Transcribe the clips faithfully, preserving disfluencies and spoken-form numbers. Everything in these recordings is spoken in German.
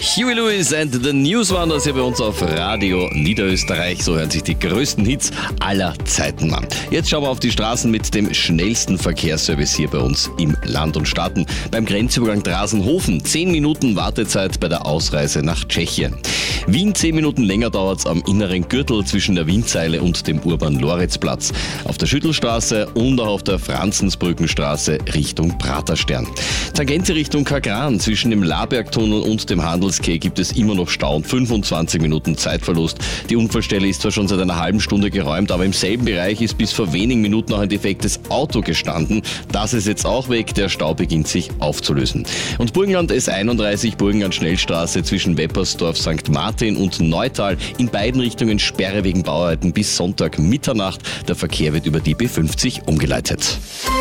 Huey Lewis and the Newswanders hier bei uns auf Radio Niederösterreich. So hören sich die größten Hits aller Zeiten an. Jetzt schauen wir auf die Straßen mit dem schnellsten Verkehrsservice hier bei uns im Land und starten beim Grenzübergang Drasenhofen. Zehn Minuten Wartezeit bei der Ausreise nach Tschechien. Wien zehn Minuten länger dauert es am inneren Gürtel zwischen der Wienzeile und dem Urban-Loritz-Platz. Auf der Schüttelstraße und auch auf der Franzensbrückenstraße Richtung Praterstern. Tangente Richtung Kagran zwischen dem Labergtunnel und dem Handelskeh gibt es immer noch Stau und fünfundzwanzig Minuten Zeitverlust. Die Unfallstelle ist zwar schon seit einer halben Stunde geräumt, aber im selben Bereich ist bis vor wenigen Minuten noch ein defektes Auto gestanden. Das ist jetzt auch weg, der Stau beginnt sich aufzulösen. Und Burgenland S einunddreißig, Burgenland Schnellstraße zwischen Weppersdorf, Sankt Martin und Neutal. In beiden Richtungen Sperre wegen Bauarbeiten bis Sonntag Mitternacht. Der Verkehr wird über die B fünfzig umgeleitet.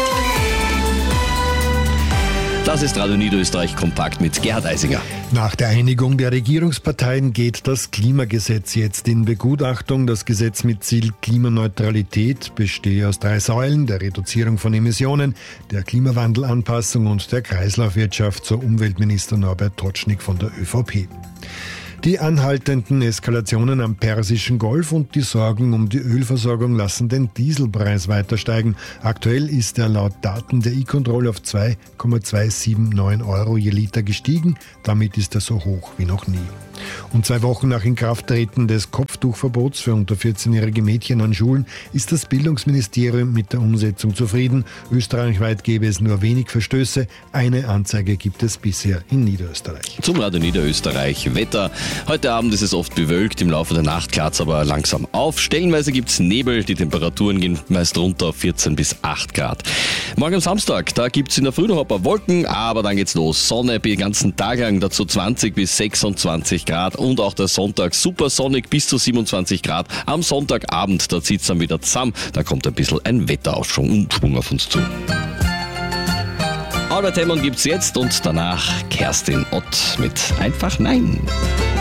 Das ist Radio Niederösterreich kompakt mit Gerhard Eisinger. Nach der Einigung der Regierungsparteien geht das Klimagesetz jetzt in Begutachtung. Das Gesetz mit Ziel Klimaneutralität bestehe aus drei Säulen: der Reduzierung von Emissionen, der Klimawandelanpassung und der Kreislaufwirtschaft, so Umweltminister Norbert Totschnig von der ÖVP. Die anhaltenden Eskalationen am Persischen Golf und die Sorgen um die Ölversorgung lassen den Dieselpreis weiter steigen. Aktuell ist er laut Daten der E-Control auf zwei Komma zweihundertneunundsiebzig Euro je Liter gestiegen. Damit ist er so hoch wie noch nie. Und zwei Wochen nach Inkrafttreten des Kopftuchverbots für unter vierzehnjährige Mädchen an Schulen ist das Bildungsministerium mit der Umsetzung zufrieden. Österreichweit gäbe es nur wenig Verstöße. Eine Anzeige gibt es bisher in Niederösterreich. Zum Radio Niederösterreich Wetter. Heute Abend ist es oft bewölkt, im Laufe der Nacht klart es aber langsam auf. Stellenweise gibt es Nebel, die Temperaturen gehen meist runter auf vierzehn bis acht Grad. Morgen am Samstag, da gibt es in der Früh noch ein paar Wolken, aber dann geht's los. Sonne den ganzen Tag lang, dazu zwanzig bis sechsundzwanzig Grad und auch der Sonntag super sonnig bis zu siebenundzwanzig Grad. Am Sonntagabend, da zieht es dann wieder zusammen, da kommt ein bisschen ein Wetteraufschwung und Schwung auf uns zu. Albert Hammond gibt's jetzt und danach Kerstin Ott mit Einfach Nein.